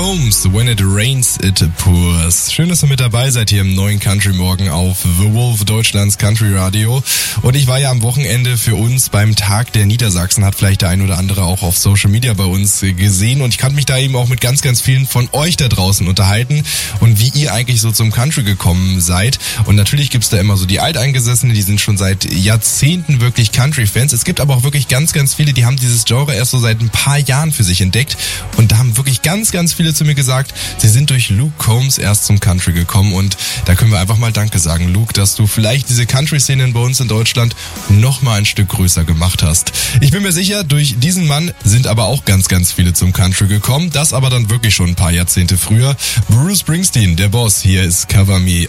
Combs, When It Rains, It Pours. Schön, dass ihr mit dabei seid hier im neuen Country Morgen auf The Wolf, Deutschlands Country Radio. Und ich war ja am Wochenende für uns beim Tag der Niedersachsen, hat vielleicht der ein oder andere auch auf Social Media bei uns gesehen. Und ich kann mich da eben auch mit ganz, ganz vielen von euch da draußen unterhalten und wie ihr eigentlich so zum Country gekommen seid. Und natürlich gibt's da immer so die Alteingesessenen, die sind schon seit Jahrzehnten wirklich Country-Fans. Es gibt aber auch wirklich ganz, ganz viele, die haben dieses Genre erst so seit ein paar Jahren für sich entdeckt. Und da haben wirklich ganz, ganz viele zu mir gesagt, sie sind durch Luke Combs erst zum Country gekommen. Und da können wir einfach mal Danke sagen, Luke, dass du vielleicht diese Country-Szenen bei uns in Deutschland noch mal ein Stück größer gemacht hast. Ich bin mir sicher, durch diesen Mann sind aber auch ganz, ganz viele zum Country gekommen. Das aber dann wirklich schon ein paar Jahrzehnte früher. Bruce Springsteen, der Boss, hier ist Cover Me